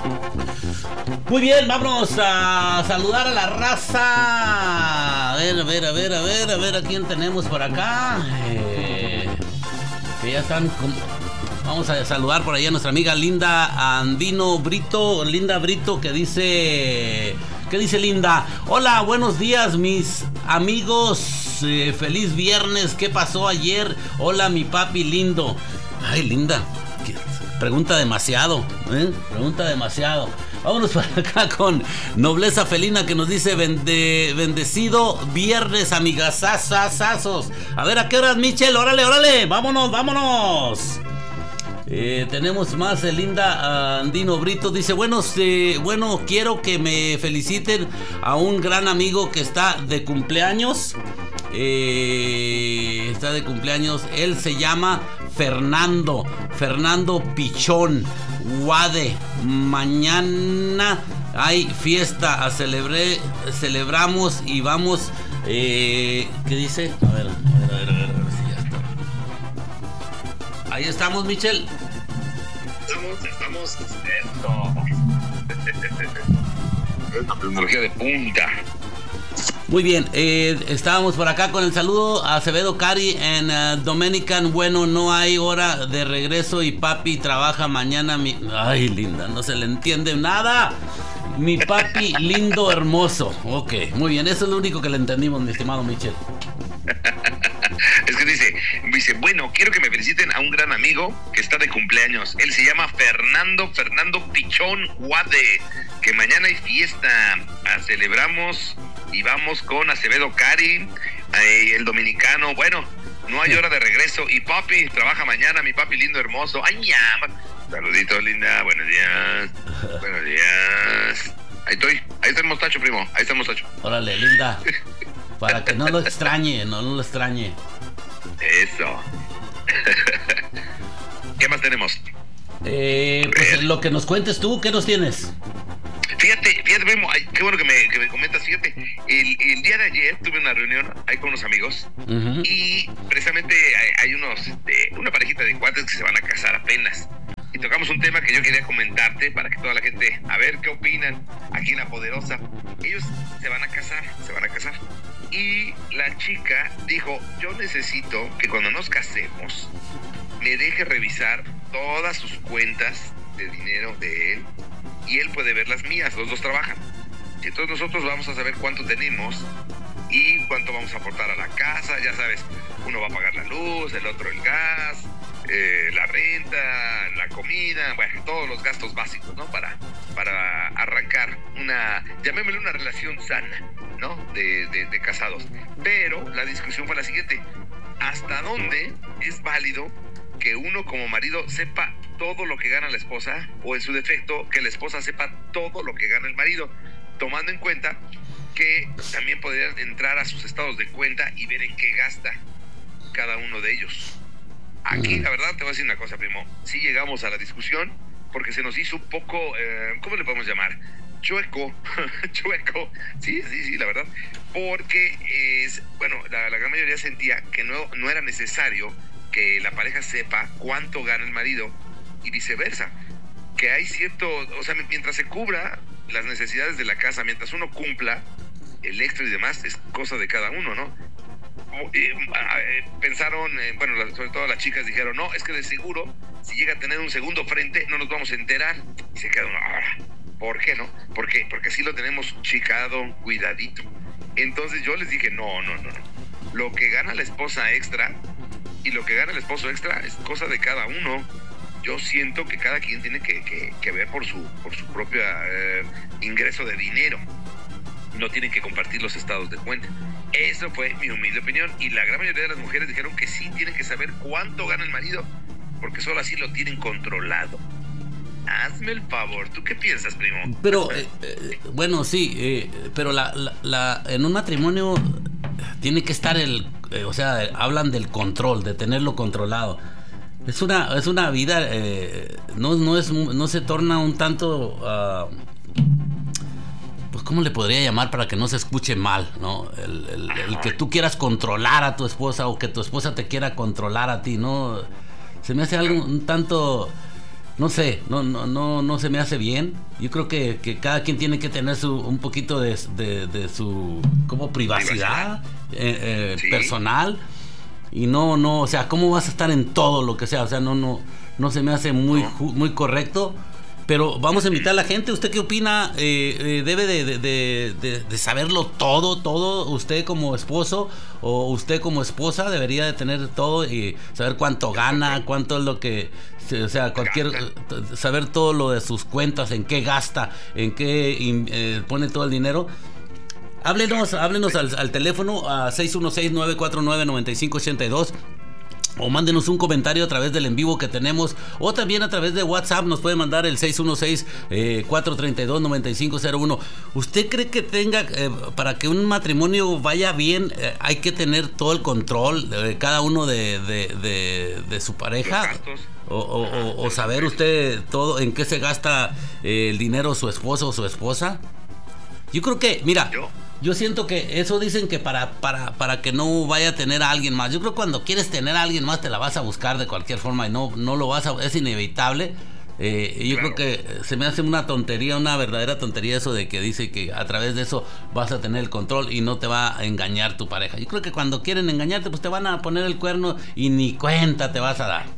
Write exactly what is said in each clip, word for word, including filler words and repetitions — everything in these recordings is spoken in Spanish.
Muy bien, vámonos a saludar a la raza. A ver, a ver, a ver, a ver, a ver a quién tenemos por acá. Eh, que ya están... Con... Vamos a saludar por ahí a nuestra amiga Linda Andino Brito. Linda Brito, que dice... ¿Qué dice Linda? Hola, buenos días mis amigos. Eh, feliz viernes. ¿Qué pasó ayer? Hola, mi papi lindo. Ay, Linda, pregunta demasiado, ¿eh? Pregunta demasiado. Vámonos para acá con Nobleza Felina, que nos dice bende, bendecido viernes, amigasazazazos. A ver, ¿a qué horas, Michelle? Órale, órale, vámonos, vámonos. Eh, tenemos más. eh, Linda Andino Brito dice: bueno, eh, bueno, quiero que me feliciten a un gran amigo que está de cumpleaños. Eh, está de cumpleaños. Él se llama Fernando Fernando Pichón Guade. Mañana hay fiesta, a celebré, celebramos y vamos. Eh, ¿Qué dice? A ver, a ver, a ver, a ver, a ver si ya está. Ahí estamos, Michelle. Estamos, estamos. Esto. Tecnología de punta. Muy bien, eh, estábamos por acá con el saludo a Acevedo Cari en uh, Dominican. Bueno, no hay hora de regreso y papi trabaja mañana. Mi... Ay, Linda, no se le entiende nada. Mi papi lindo, hermoso. Ok, muy bien, eso es lo único que le entendimos, mi estimado Michel. Es que dice, dice, bueno, quiero que me feliciten a un gran amigo que está de cumpleaños. Él se llama Fernando, Fernando Pichón Guade. Que mañana hay fiesta. Ah, celebramos y vamos con Acevedo Cari, eh, el dominicano. Bueno, no hay hora de regreso. Y papi trabaja mañana, mi papi lindo, hermoso. Ay, ya. Saluditos, Linda. Buenos días. Buenos días. Ahí estoy. Ahí está el mostacho, primo. Ahí está el mostacho. Órale, Linda. Para que no lo extrañe, no, no lo extrañe. Eso. ¿Qué más tenemos? Eh, pues lo que nos cuentes tú, ¿qué nos tienes? Fíjate, fíjate, Memo, ay, qué bueno que me, que me comentas, fíjate, el, el día de ayer tuve una reunión ahí con unos amigos, uh-huh. Y precisamente hay, hay unos, este, una parejita de cuates que se van a casar apenas, y tocamos un tema que yo quería comentarte para que toda la gente, a ver qué opinan aquí en La Poderosa. Ellos se van a casar, se van a casar, y la chica dijo, yo necesito que cuando nos casemos, me deje revisar todas sus cuentas de dinero de él, y él puede ver las mías, los dos trabajan. Y entonces nosotros vamos a saber cuánto tenemos y cuánto vamos a aportar a la casa. Ya sabes, uno va a pagar la luz, el otro el gas, eh, la renta, la comida, bueno, todos los gastos básicos, ¿no? Para, para arrancar una, llamémosle una relación sana, ¿no? De, de, de casados. Pero la discusión fue la siguiente: ¿hasta dónde es válido que uno como marido sepa todo lo que gana la esposa, o en su defecto que la esposa sepa todo lo que gana el marido, tomando en cuenta que también podría entrar a sus estados de cuenta y ver en qué gasta cada uno de ellos? Aquí la verdad te voy a decir una cosa, primo, sí llegamos a la discusión porque se nos hizo un poco, eh, ¿cómo le podemos llamar? Chueco, chueco, sí, sí, sí, la verdad, porque es, bueno, la, la gran mayoría sentía que no, no era necesario que la pareja sepa cuánto gana el marido y viceversa, que hay cierto, o sea, mientras se cubra las necesidades de la casa, mientras uno cumpla el extra y demás, es cosa de cada uno, ¿no? Eh, eh, pensaron, eh, bueno, sobre todo las chicas dijeron, no, es que de seguro, si llega a tener un segundo frente, no nos vamos a enterar, y se queda uno, ah, ¿por qué no? ¿Por qué? Porque así lo tenemos chicado, cuidadito. Entonces yo les dije, no, no, no, no, lo que gana la esposa extra y lo que gana el esposo extra es cosa de cada uno. Yo siento que cada quien tiene que, que, que ver por su, por su propio eh, ingreso de dinero. No tienen que compartir los estados de cuenta. Eso fue mi humilde opinión. Y la gran mayoría de las mujeres dijeron que sí tienen que saber cuánto gana el marido, porque solo así lo tienen controlado. Hazme el favor. ¿Tú qué piensas, primo? Pero, eh, eh, bueno, sí, eh, pero la, la, la, en un matrimonio tiene que estar el... Eh, o sea, hablan del control, de tenerlo controlado. Es una, es una vida, eh, no, no, es, no se torna un tanto, uh, pues ¿cómo le podría llamar para que no se escuche mal, ¿no? El, el, el que tú quieras controlar a tu esposa o que tu esposa te quiera controlar a ti, ¿no? Se me hace algo un tanto, no sé, no, no, no, no se me hace bien. Yo creo que, que cada quien tiene que tener su, un poquito de, de, de su como privacidad, privacidad. Eh, eh, sí. personal. Y no, no, o sea, ¿cómo vas a estar en todo lo que sea? O sea, no, no, no se me hace muy, no. muy correcto. Pero vamos a invitar a la gente. ¿Usted qué opina? Eh, eh, ¿Debe de, de, de, de, de saberlo todo, todo? ¿Usted como esposo o usted como esposa debería de tener todo y saber cuánto gana, cuánto es lo que... O sea, cualquier... Saber todo lo de sus cuentas, en qué gasta, en qué eh, pone todo el dinero. Háblenos, háblenos al, al teléfono a seis uno seis, nueve cuatro nueve, nueve cinco ocho dos. O mándenos un comentario a través del en vivo que tenemos. O también a través de WhatsApp nos puede mandar el seis uno seis, cuatro tres dos, nueve cinco cero uno. ¿Usted cree que tenga, eh, para que un matrimonio vaya bien, eh, hay que tener todo el control de cada uno de, de, de, de su pareja? O, o, o, o saber usted todo en qué se gasta eh, el dinero su esposo o su esposa. Yo creo que, mira... ¿Yo? Yo siento que eso dicen que para, para, para que no vaya a tener a alguien más. Yo creo que cuando quieres tener a alguien más te la vas a buscar de cualquier forma y no, no lo vas a... Es inevitable. Eh, yo claro. creo que se me hace una tontería, una verdadera tontería eso de que dice que a través de eso vas a tener el control y no te va a engañar tu pareja. Yo creo que cuando quieren engañarte pues te van a poner el cuerno y ni cuenta te vas a dar.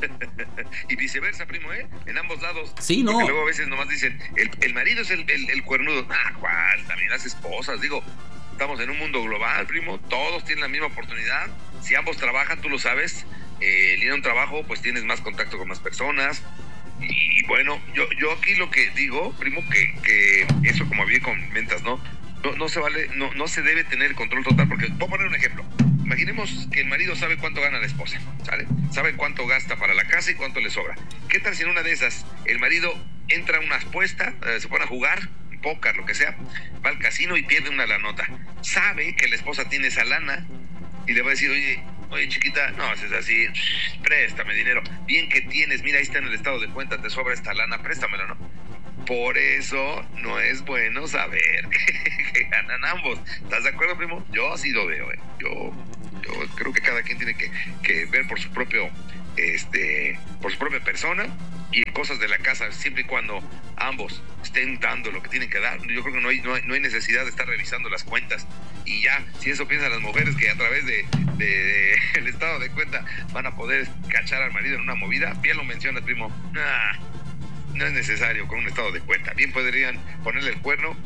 Y viceversa, primo, ¿eh? En ambos lados. Sí, no. Porque luego a veces nomás dicen, el, el marido es el, el, el cuernudo. Ah, ¿cuál? También las esposas. Digo, estamos en un mundo global, primo. Todos tienen la misma oportunidad. Si ambos trabajan, tú lo sabes. Eh, ir a un trabajo, pues tienes más contacto con más personas. Y, y bueno, yo, yo aquí lo que digo, primo, que, que eso como bien comentas, ¿no? No, no se vale, no, no se debe tener control total, porque voy a poner un ejemplo. Imaginemos que el marido sabe cuánto gana la esposa, ¿sale? Sabe cuánto gasta para la casa y cuánto le sobra. ¿Qué tal si en una de esas el marido entra a una apuesta, eh, se pone a jugar, póker, lo que sea, va al casino y pierde una la nota? Sabe que la esposa tiene esa lana y le va a decir, oye, oye chiquita, no haces así, préstame dinero. Bien que tienes, mira, ahí está en el estado de cuenta, te sobra esta lana, préstamelo, ¿no? Por eso no es bueno saber que, que ganan ambos. ¿Estás de acuerdo, primo? Yo así lo veo, ¿eh? Yo, yo creo que cada quien tiene que, que ver por su propio, este, por su propia persona y cosas de la casa, siempre y cuando ambos estén dando lo que tienen que dar. Yo creo que no hay, no hay, no hay necesidad de estar revisando las cuentas. Y ya, si eso piensan las mujeres que a través de, de, de el estado de cuenta van a poder cachar al marido en una movida, bien lo mencionas, primo. Ah, no es necesario con un estado de cuenta. Bien podrían ponerle el cuerno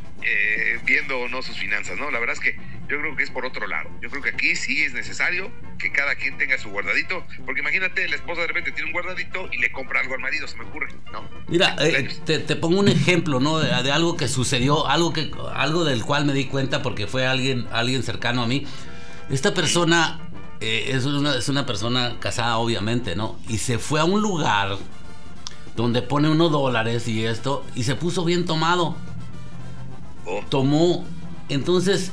eh, viendo o no sus finanzas, ¿no? La verdad es que yo creo que es por otro lado. Yo creo que aquí sí es necesario que cada quien tenga su guardadito, porque imagínate, la esposa de repente tiene un guardadito y le compra algo al marido, se me ocurre, ¿no? Mira, eh, te, te pongo un ejemplo, ¿no? De, de algo que sucedió, algo que algo del cual me di cuenta porque fue alguien, alguien cercano a mí. Esta persona eh, es, una, es una persona casada, obviamente, ¿no? Y se fue a un lugar donde pone unos dólares y esto, y se puso bien tomado. Oh. Tomó, entonces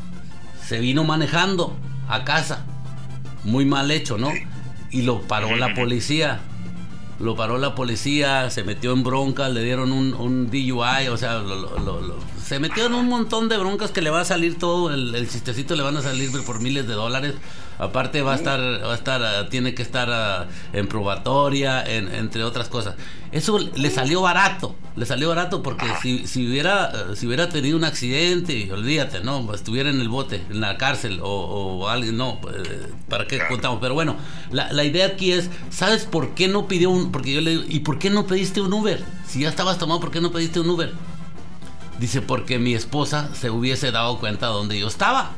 se vino manejando a casa, muy mal hecho, ¿no? Sí. Y lo paró la policía, lo paró la policía, se metió en broncas, le dieron un, un D U I, o sea, lo, lo, lo, lo, se metió en un montón de broncas que le va a salir todo, el, el chistecito le van a salir por miles de dólares. Aparte va a estar, va a estar, tiene que estar uh, en probatoria, en, entre otras cosas. Eso le salió barato, le salió barato porque si, si hubiera, uh, si hubiera tenido un accidente, olvídate, no, estuviera en el bote, en la cárcel o, o alguien, no, eh, ¿para qué contamos? Pero bueno, la, la idea aquí es, ¿sabes por qué no pidió un, porque yo le digo, ¿y por qué no pediste un Uber? Si ya estabas tomado, ¿por qué no pediste un Uber? Dice, porque mi esposa se hubiese dado cuenta de dónde yo estaba.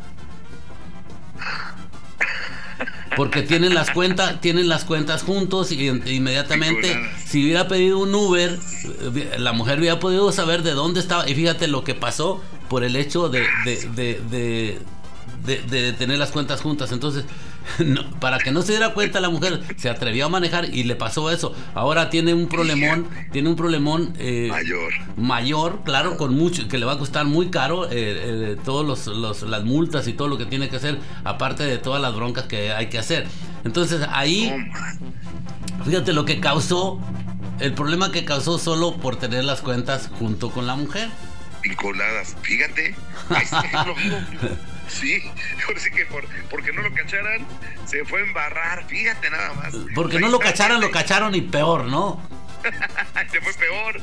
Porque tienen las cuentas, tienen las cuentas juntos y inmediatamente si hubiera pedido un Uber, la mujer hubiera podido saber de dónde estaba. Y fíjate lo que pasó por el hecho de, de, de, de, de, de tener las cuentas juntas. Entonces, no, para que no se diera cuenta la mujer, se atrevió a manejar y le pasó eso. Ahora tiene un problemón, tiene un problemón eh, mayor, mayor, claro, con mucho, que le va a costar muy caro, eh, eh, todos los, los, las multas y todo lo que tiene que hacer, aparte de todas las broncas que hay que hacer. Entonces ahí, fíjate lo que causó, el problema que causó solo por tener las cuentas junto con la mujer. Vinculadas, fíjate, este ejemplo vivo. Sí, ahora sí que por, porque no lo cacharan, se fue a embarrar, fíjate nada más. Porque no lo cacharan, lo cacharon y peor, ¿no? Te fue peor.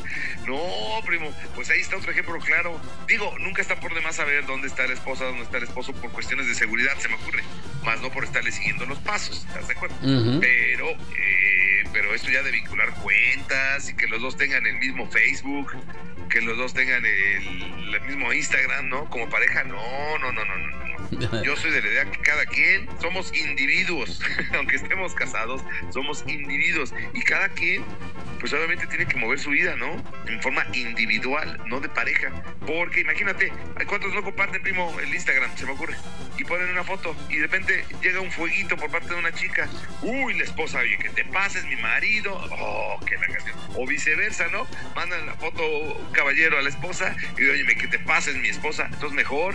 No, primo, pues ahí está otro ejemplo claro. Digo, nunca está por demás saber dónde está la esposa, dónde está el esposo por cuestiones de seguridad, se me ocurre. Más no por estarle siguiendo los pasos, ¿estás de acuerdo? Uh-huh. Pero, eh, pero esto ya de vincular cuentas y que los dos tengan el mismo Facebook, que los dos tengan el, el mismo Instagram, ¿no? Como pareja, no, no, no, no, no, no. Yo soy de la idea que cada quien somos individuos, aunque estemos casados, somos individuos y cada quien, pues obviamente tiene que mover su vida, ¿no? En forma individual, no de pareja. Porque imagínate, ¿cuántos no comparten, primo, el Instagram? Se me ocurre. Y ponen una foto y de repente llega un fueguito por parte de una chica. Uy, la esposa, oye, que te pases, mi marido. Oh, qué la canción. O viceversa, ¿no? Mandan la foto un caballero a la esposa y oye, que te pases, mi esposa. Entonces mejor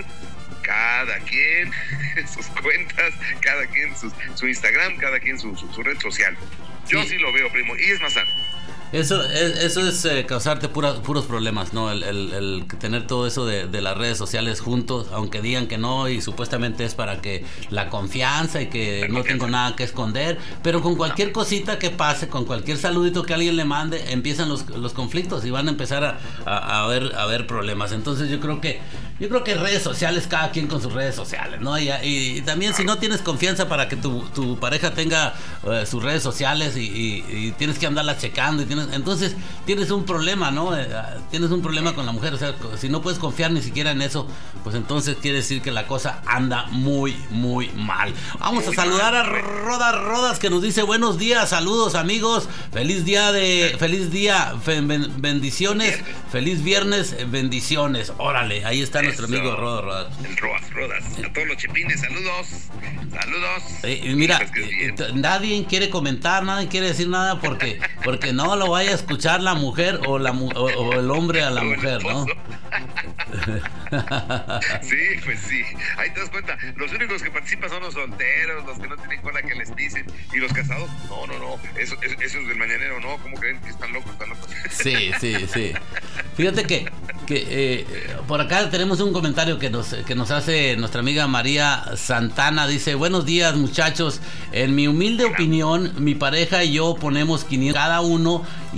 cada quien sus cuentas, cada quien su, su Instagram, cada quien su, su, su red social. Yo sí. sí lo veo, primo, y es más sano. Eso es, eso es eh, causarte pura, puros problemas, ¿no? El, el, el tener todo eso de, de las redes sociales juntos, aunque digan que no, y supuestamente es para que la confianza y que la no confianza. Tengo nada que esconder, pero con cualquier cosita que pase, con cualquier saludito que alguien le mande, empiezan los, los conflictos y van a empezar a, a, a, ver, a ver problemas. Entonces yo creo que yo creo que redes sociales, cada quien con sus redes sociales, ¿no? Y, y, y también si no tienes confianza para que tu, tu pareja tenga uh, sus redes sociales y, y, y tienes que andarlas checando y tienes, entonces tienes un problema, ¿no? Eh, tienes un problema con la mujer, o sea, si no puedes confiar ni siquiera en eso, pues entonces quiere decir que la cosa anda muy, muy mal. Vamos a saludar a Rodas Rodas, que nos dice buenos días, saludos amigos, feliz día de, feliz día, fe, bendiciones, feliz viernes, bendiciones. Órale, ahí está nuestro Eso. amigo Rodas Rodas. El Rodas Rodas, a todos los chepines, saludos, saludos. Eh, mira, eh, nadie quiere comentar, nadie quiere decir nada porque, porque no lo vaya a escuchar la mujer o, la, o, o el hombre a la o mujer, ¿no? Sí, pues sí. Ahí te das cuenta, los únicos que participan son los solteros, los que no tienen cola que les dicen. Y los casados, no, no, no. Eso, eso, eso es del mañanero, ¿no? ¿Cómo creen que están locos? Están locos. Sí, sí, sí. Fíjate que, que eh, por acá tenemos un comentario que nos, que nos hace nuestra amiga María Santana. Dice, buenos días muchachos. En mi humilde opinión, mi pareja y yo ponemos quinientos cada uno